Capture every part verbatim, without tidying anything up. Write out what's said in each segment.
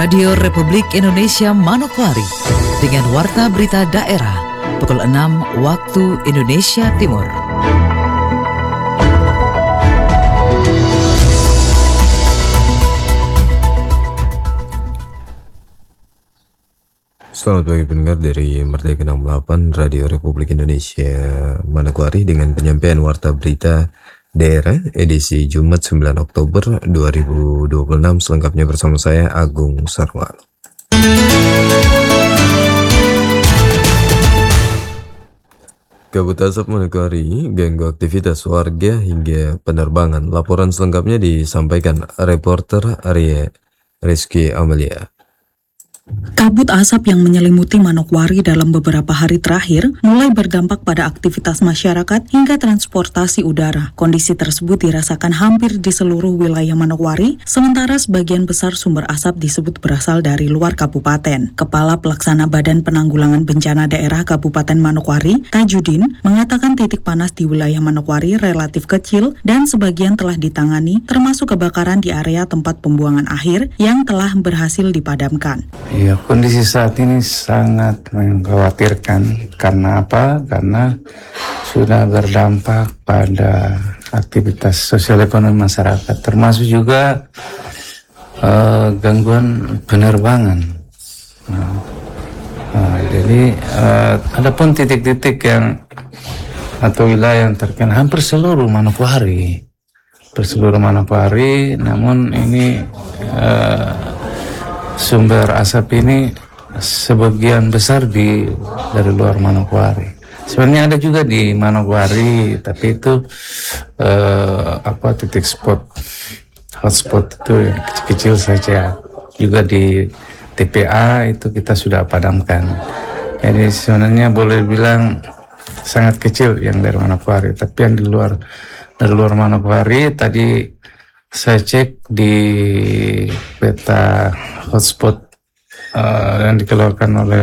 Radio Republik Indonesia Manokwari dengan Warta Berita Daerah pukul enam waktu Indonesia Timur. Selamat pagi pendengar dari Merdeka enam puluh delapan Radio Republik Indonesia Manokwari dengan penyampaian Warta Berita Daerah edisi Jumat sembilan Oktober dua ribu dua puluh enam, selengkapnya bersama saya Agung Sarwal. Kabut asap Manokwari ganggu aktivitas warga hingga penerbangan. Laporan selengkapnya disampaikan reporter Arya Rizky Amelia. Kabut asap yang menyelimuti Manokwari dalam beberapa hari terakhir mulai berdampak pada aktivitas masyarakat hingga transportasi udara. Kondisi tersebut dirasakan hampir di seluruh wilayah Manokwari, sementara sebagian besar sumber asap disebut berasal dari luar kabupaten. Kepala Pelaksana Badan Penanggulangan Bencana Daerah Kabupaten Manokwari, Tajudin, mengatakan titik panas di wilayah Manokwari relatif kecil dan sebagian telah ditangani, termasuk kebakaran di area tempat pembuangan akhir yang telah berhasil dipadamkan. Ya, kondisi saat ini sangat mengkhawatirkan. Karena apa? Karena sudah berdampak pada aktivitas sosial ekonomi masyarakat, termasuk juga uh, gangguan penerbangan. Nah, uh, jadi uh, ada pun titik-titik yang atau wilayah yang terkena hampir seluruh Manokwari, berseluruh Manokwari. Namun ini uh, sumber asap ini sebagian besar di dari luar Manokwari. Sebenarnya ada juga di Manokwari, tapi itu eh, apa titik spot, hotspot itu yang kecil-kecil saja. Juga di T P A itu kita sudah padamkan. Jadi sebenarnya boleh bilang sangat kecil yang dari Manokwari, tapi yang di luar dari luar Manokwari tadi saya cek di peta hotspot uh, yang dikeluarkan oleh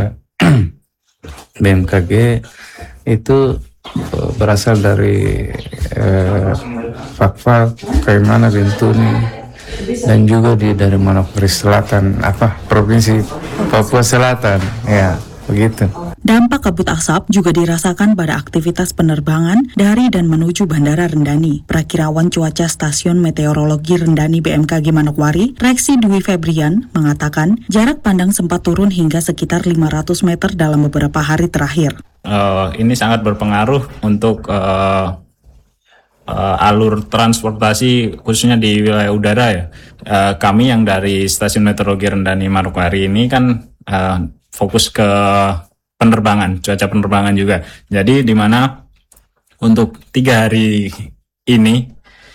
B M K G itu uh, berasal dari uh, Fakfak, Kaimana, Bintuni, dan juga di dari Manokwari Selatan, apa provinsi Papua Selatan, ya begitu. Dampak kabut asap juga dirasakan pada aktivitas penerbangan dari dan menuju Bandara Rendani. Prakirawan cuaca Stasiun Meteorologi Rendani B M K G Manokwari, Reksi Dwi Febrian, mengatakan jarak pandang sempat turun hingga sekitar lima ratus meter dalam beberapa hari terakhir. Uh, ini sangat berpengaruh untuk uh, uh, alur transportasi khususnya di wilayah udara ya. Uh, kami yang dari Stasiun Meteorologi Rendani Manokwari ini kan uh, fokus ke penerbangan, cuaca penerbangan juga. Jadi di mana untuk tiga hari ini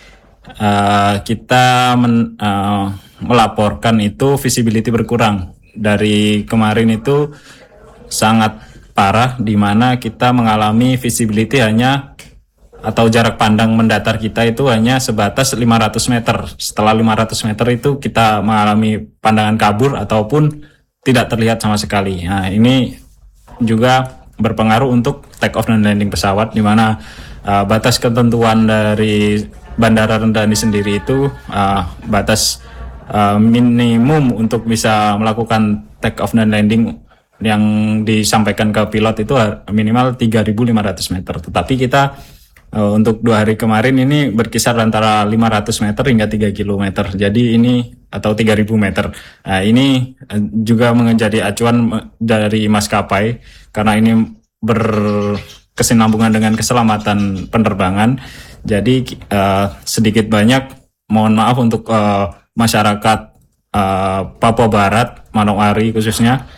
uh, kita men, uh, melaporkan itu visibility berkurang. Dari kemarin itu sangat parah, di mana kita mengalami visibility hanya atau jarak pandang mendatar kita itu hanya sebatas lima ratus meter. Setelah lima ratus meter itu kita mengalami pandangan kabur ataupun tidak terlihat sama sekali. Nah, ini juga berpengaruh untuk take off dan landing pesawat, di mana uh, batas ketentuan dari Bandara Rendani sendiri itu uh, batas uh, minimum untuk bisa melakukan take off dan landing yang disampaikan ke pilot itu minimal tiga ribu lima ratus meter. Tetapi kita uh, untuk dua hari kemarin ini berkisar antara lima ratus meter hingga tiga kilometer. Jadi ini atau tiga ribu meter. Nah, ini juga menjadi acuan dari maskapai karena ini berkesinambungan dengan keselamatan penerbangan. Jadi uh, sedikit banyak mohon maaf untuk uh, masyarakat uh, Papua Barat, Manokwari khususnya.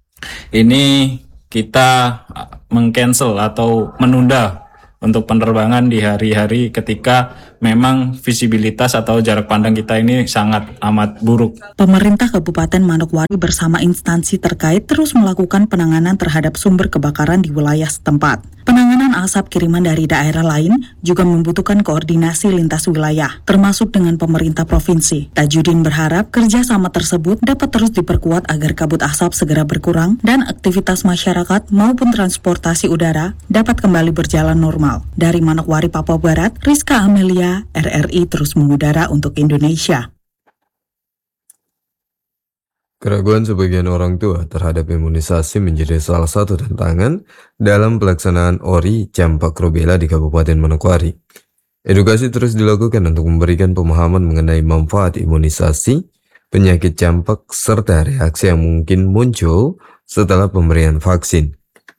Ini kita meng-cancel atau menunda untuk penerbangan di hari-hari ketika memang visibilitas atau jarak pandang kita ini sangat amat buruk. Pemerintah Kabupaten Manokwari bersama instansi terkait terus melakukan penanganan terhadap sumber kebakaran di wilayah setempat. Penanganan asap kiriman dari daerah lain juga membutuhkan koordinasi lintas wilayah, termasuk dengan pemerintah provinsi. Tajudin berharap kerjasama tersebut dapat terus diperkuat agar kabut asap segera berkurang dan aktivitas masyarakat maupun transportasi udara dapat kembali berjalan normal. Dari Manokwari, Papua Barat, Rizka Amelia, R R I terus mengudara untuk Indonesia. Keraguan sebagian orang tua terhadap imunisasi menjadi salah satu tantangan dalam pelaksanaan O R I campak rubella di Kabupaten Manokwari. Edukasi terus dilakukan untuk memberikan pemahaman mengenai manfaat imunisasi, penyakit campak, serta reaksi yang mungkin muncul setelah pemberian vaksin.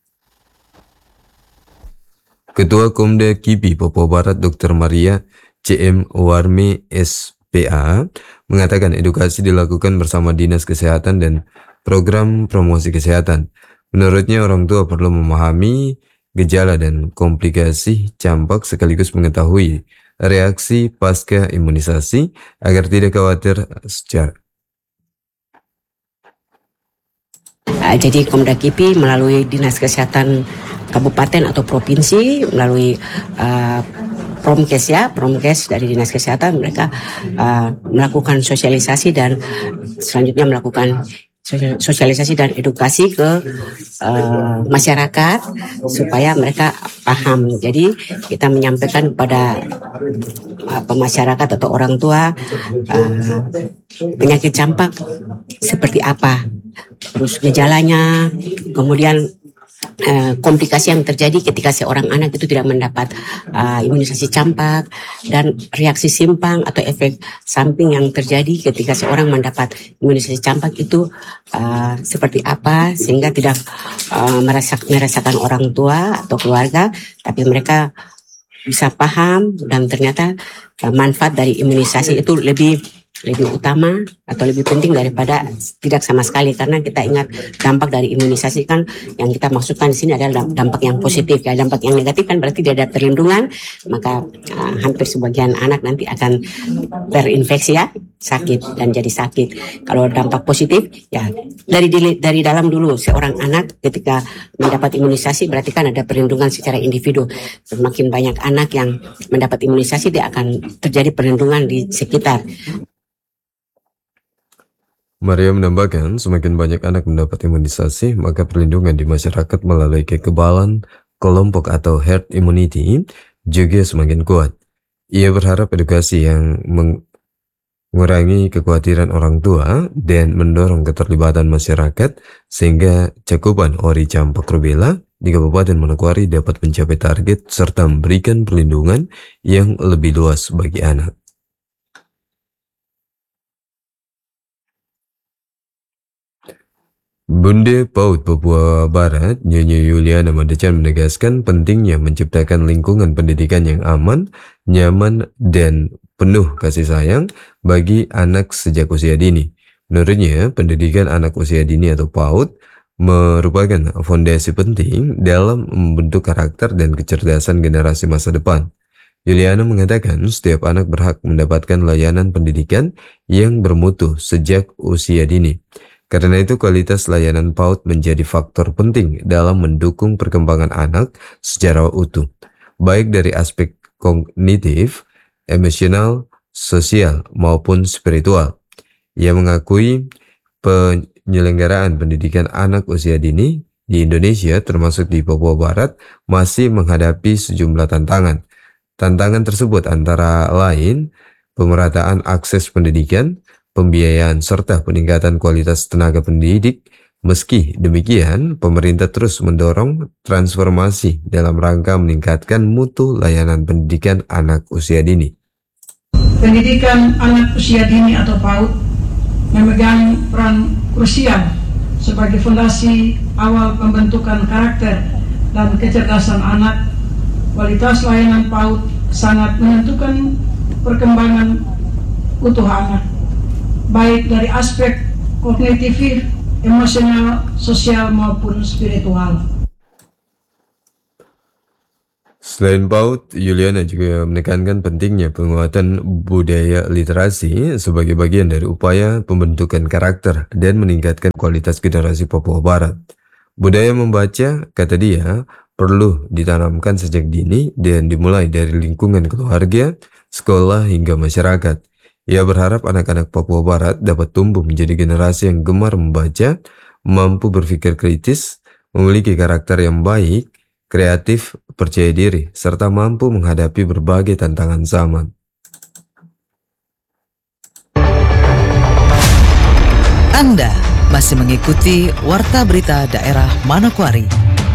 Ketua Komda KIPI Papua Barat Doktor Maria C M Warmi S P A mengatakan edukasi dilakukan bersama Dinas Kesehatan dan Program Promosi Kesehatan. Menurutnya orang tua perlu memahami gejala dan komplikasi campak sekaligus mengetahui reaksi pasca imunisasi agar tidak khawatir secara Uh, jadi Komda KIPI melalui Dinas Kesehatan Kabupaten atau Provinsi melalui uh, Promkes ya, Promkes dari Dinas Kesehatan mereka uh, melakukan sosialisasi dan selanjutnya melakukan sosialisasi dan edukasi ke uh, masyarakat supaya mereka paham. Jadi kita menyampaikan kepada uh, masyarakat atau orang tua uh, penyakit campak seperti apa, terus gejalanya, kemudian Uh, komplikasi yang terjadi ketika seorang anak itu tidak mendapat uh, imunisasi campak dan reaksi simpang atau efek samping yang terjadi ketika seorang mendapat imunisasi campak itu uh, seperti apa sehingga tidak uh, merasak, merasakan orang tua atau keluarga, tapi mereka bisa paham dan ternyata uh, manfaat dari imunisasi itu lebih lebih utama atau lebih penting daripada tidak sama sekali, karena kita ingat dampak dari imunisasi kan yang kita maksudkan di sini adalah dampak yang positif ya. Dampak yang negatif kan berarti tidak ada perlindungan, maka uh, hampir sebagian anak nanti akan terinfeksi ya, sakit dan jadi sakit. Kalau dampak positif ya dari dari dalam dulu seorang anak ketika mendapat imunisasi berarti kan ada perlindungan secara individu. Semakin banyak anak yang mendapat imunisasi dia akan terjadi perlindungan di sekitar. Maria menambahkan, semakin banyak anak mendapat imunisasi, maka perlindungan di masyarakat melalui kekebalan kelompok atau herd immunity juga semakin kuat. Ia berharap edukasi yang mengurangi kekhawatiran orang tua dan mendorong keterlibatan masyarakat sehingga cakupan O R I campak rubella di Kabupaten Manokwari dapat mencapai target serta memberikan perlindungan yang lebih luas bagi anak. Bunda PAUD Papua Barat, Nyonya Yuliana Mandecan menegaskan pentingnya menciptakan lingkungan pendidikan yang aman, nyaman, dan penuh kasih sayang bagi anak sejak usia dini. Menurutnya, pendidikan anak usia dini atau PAUD merupakan fondasi penting dalam membentuk karakter dan kecerdasan generasi masa depan. Yuliana mengatakan setiap anak berhak mendapatkan layanan pendidikan yang bermutu sejak usia dini. Karena itu kualitas layanan PAUD menjadi faktor penting dalam mendukung perkembangan anak secara utuh, baik dari aspek kognitif, emosional, sosial, maupun spiritual. Ia mengakui penyelenggaraan pendidikan anak usia dini di Indonesia termasuk di Papua Barat masih menghadapi sejumlah tantangan. Tantangan tersebut antara lain pemerataan akses pendidikan, pembiayaan, serta peningkatan kualitas tenaga pendidik. Meski demikian, pemerintah terus mendorong transformasi dalam rangka meningkatkan mutu layanan pendidikan anak usia dini. Pendidikan anak usia dini atau PAUD memegang peran krusial sebagai fondasi awal pembentukan karakter dan kecerdasan anak. Kualitas layanan PAUD sangat menentukan perkembangan utuh anak, baik dari aspek kognitif, emosional, sosial maupun spiritual. Selain PAUD, Yuliana juga menekankan pentingnya penguatan budaya literasi sebagai bagian dari upaya pembentukan karakter dan meningkatkan kualitas generasi Papua Barat. Budaya membaca, kata dia, perlu ditanamkan sejak dini dan dimulai dari lingkungan keluarga, sekolah, hingga masyarakat. Ia berharap anak-anak Papua Barat dapat tumbuh menjadi generasi yang gemar membaca, mampu berpikir kritis, memiliki karakter yang baik, kreatif, percaya diri, serta mampu menghadapi berbagai tantangan zaman. Anda masih mengikuti Warta Berita Daerah Manokwari.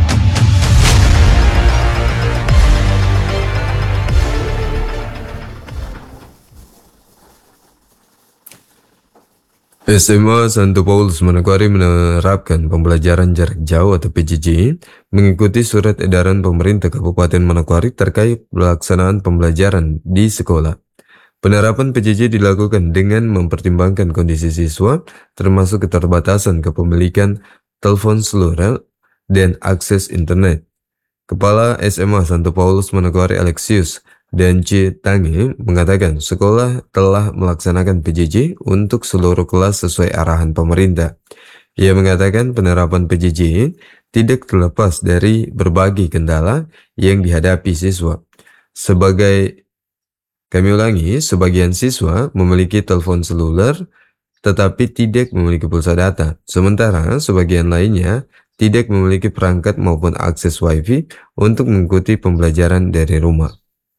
S M A Santo Paulus Manokwari menerapkan pembelajaran jarak jauh atau P J J mengikuti surat edaran pemerintah Kabupaten Manokwari terkait pelaksanaan pembelajaran di sekolah. Penerapan P J J dilakukan dengan mempertimbangkan kondisi siswa, termasuk keterbatasan kepemilikan telepon seluler dan akses internet. Kepala S M A Santo Paulus Manokwari Alexius dan C. Tange mengatakan sekolah telah melaksanakan P J J untuk seluruh kelas sesuai arahan pemerintah. Ia mengatakan penerapan P J J tidak terlepas dari berbagai kendala yang dihadapi siswa. Sebagai kami ulangi, sebagian siswa memiliki telepon seluler tetapi tidak memiliki pulsa data, sementara sebagian lainnya tidak memiliki perangkat maupun akses wifi untuk mengikuti pembelajaran dari rumah.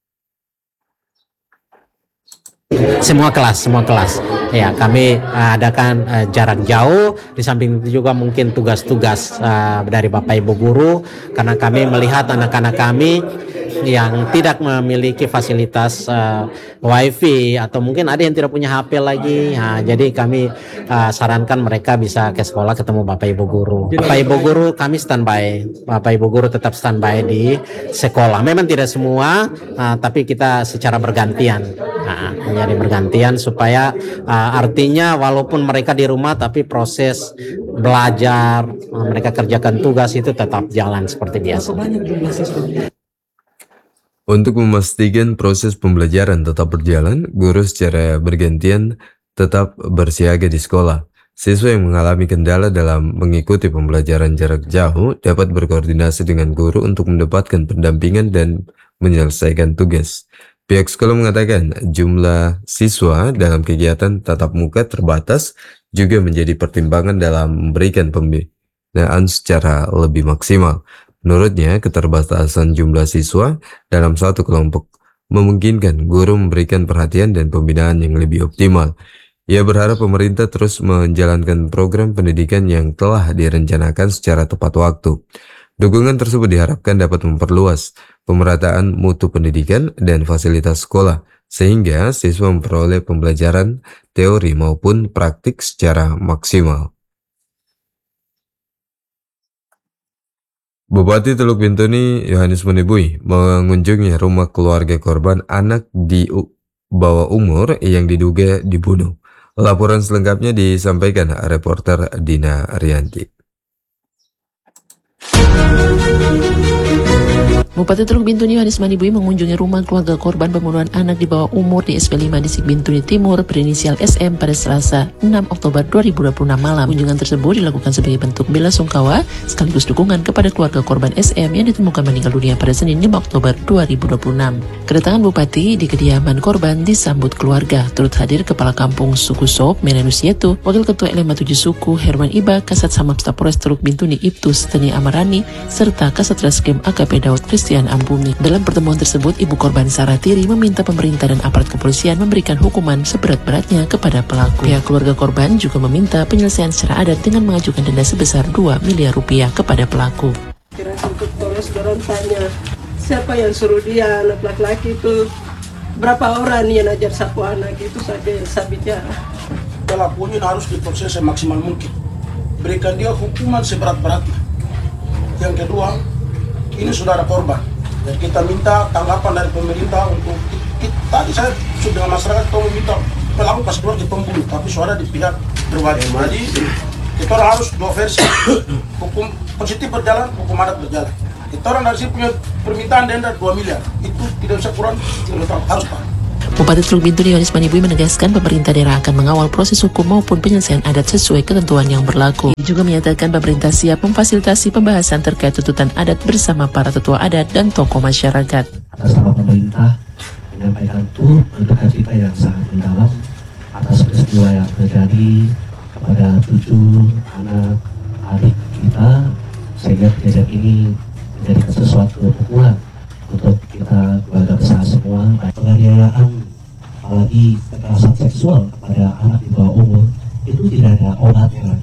Semua kelas, semua kelas. Ya, kami uh, adakan uh, jarak jauh. Di samping itu juga mungkin tugas-tugas uh, dari Bapak Ibu guru, karena kami melihat anak-anak kami yang tidak memiliki fasilitas uh, wifi atau mungkin ada yang tidak punya H P lagi. Nah, jadi kami uh, sarankan mereka bisa ke sekolah ketemu Bapak Ibu guru. Bapak Ibu guru kami standby. Bapak Ibu guru tetap standby di sekolah. Memang tidak semua, uh, tapi kita secara bergantian. Nah, menjadi bergantian supaya uh, artinya walaupun mereka di rumah tapi proses belajar, uh, mereka kerjakan tugas itu tetap jalan seperti biasa. Untuk memastikan proses pembelajaran tetap berjalan, guru secara bergantian tetap bersiaga di sekolah. Siswa yang mengalami kendala dalam mengikuti pembelajaran jarak jauh dapat berkoordinasi dengan guru untuk mendapatkan pendampingan dan menyelesaikan tugas. Pihak sekolah mengatakan jumlah siswa dalam kegiatan tatap muka terbatas juga menjadi pertimbangan dalam memberikan pembinaan secara lebih maksimal. Menurutnya, keterbatasan jumlah siswa dalam satu kelompok memungkinkan guru memberikan perhatian dan pembinaan yang lebih optimal. Ia berharap pemerintah terus menjalankan program pendidikan yang telah direncanakan secara tepat waktu. Dukungan tersebut diharapkan dapat memperluas pemerataan mutu pendidikan dan fasilitas sekolah, sehingga siswa memperoleh pembelajaran teori maupun praktik secara maksimal. Bupati Teluk Bintuni Yohanes Manibui mengunjungi rumah keluarga korban anak di bawah umur yang diduga dibunuh. Laporan selengkapnya disampaikan reporter Dina Rianti. Bupati Teluk Bintuni Yohanes Manibui mengunjungi rumah keluarga korban pembunuhan anak di bawah umur di S P lima Distrik Bintuni Timur berinisial S M pada Selasa enam Oktober dua ribu dua puluh enam malam. Kunjungan tersebut dilakukan sebagai bentuk bela sungkawa sekaligus dukungan kepada keluarga korban S M yang ditemukan meninggal dunia pada Senin lima Oktober dua ribu dua puluh enam. Kedatangan Bupati di kediaman korban disambut keluarga. Turut hadir Kepala Kampung Suku Sop Menenus Yetu, Wakil Ketua L M A tujuh Suku Herman Iba, Kasat Samapta Polres Teluk Bintuni Ibtus Teni Amarani, serta Kasat Reskrim A K P Daud Christian Ambumi. Dalam pertemuan tersebut, ibu korban Sarah Tiri meminta pemerintah dan aparat kepolisian memberikan hukuman seberat-beratnya kepada pelaku. Pihak keluarga korban juga meminta penyelesaian secara adat dengan mengajukan denda sebesar dua miliar rupiah kepada pelaku. Kira untuk terus dorong tanya, siapa yang suruh dia anak laki-laki itu, berapa orang yang ajar satu anak itu saja yang saya bicara. Pelakunya harus diproses semaksimal mungkin. Berikan dia hukuman seberat-beratnya. Yang kedua, ini saudara korban. Dan kita minta tanggapan dari pemerintah untuk kita, tadi saya sudah dengan masyarakat kita meminta pelaku pas keluar di pembunuh, tapi suara di pihak berwajib. Jadi kita orang harus dua versi. Hukum positif berjalan, hukum adat berjalan. Kita orang dari sini punya permintaan denda dua miliar. Itu tidak bisa kurang, tidak harus Pak. Bupati Teluk Bintuni Yohanes Manibui menegaskan pemerintah daerah akan mengawal proses hukum maupun penyelesaian adat sesuai ketentuan yang berlaku. Ia juga menyatakan pemerintah siap memfasilitasi pembahasan terkait tuntutan adat bersama para tetua adat dan tokoh masyarakat. Atas nama pemerintah menyampaikan turut berduka cita yang sangat mendalam atas peristiwa yang terjadi kepada tujuh anak adik kita, sehingga kejadian ini menjadi sesuatu pukulan untuk kita keluarga besar semua. Penganiayaan apalagi kekerasan seksual kepada anak di bawah umur itu tidak ada obatnya.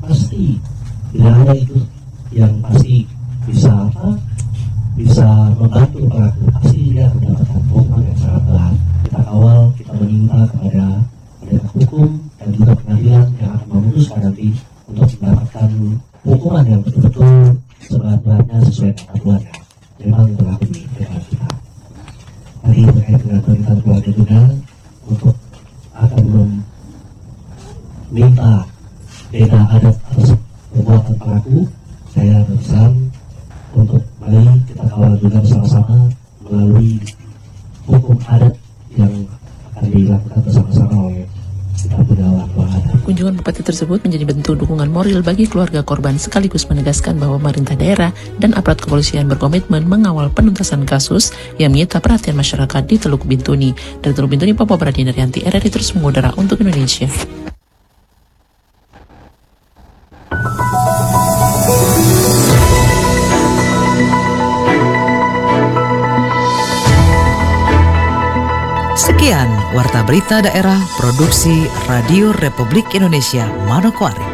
pasti tidak ada itu yang pasti bisa apa bisa membantu pelaku, pasti dia akan mendapatkan hukuman yang sangat berat. Kita kawal, kita meminta kepada penegak hukum dan juga pengadilan yang akan memutuskan nanti untuk mendapatkan hukuman yang betul-betul seberat-beratnya sesuai dengan aturan yang memang berlaku di negara kita. Tadi terkait dengan perintah keluarga juga untuk akan meminta beda adat atas perbuatan pelaku, saya berpesan untuk mari kita kawal juga bersama-sama melalui hukum adat yang akan dilakukan bersama-sama oleh kita punya orang adat. Kunjungan Bupati tersebut menjadi bentuk dukungan moral bagi keluarga korban sekaligus menegaskan bahwa pemerintah daerah dan aparat kepolisian berkomitmen mengawal penuntasan kasus yang menyita perhatian masyarakat di Teluk Bintuni. Dari Teluk Bintuni, Papua Barat, Yanti, R R I terus mengudara untuk Indonesia. Sekian Warta Berita Daerah Produksi Radio Republik Indonesia Manokwari.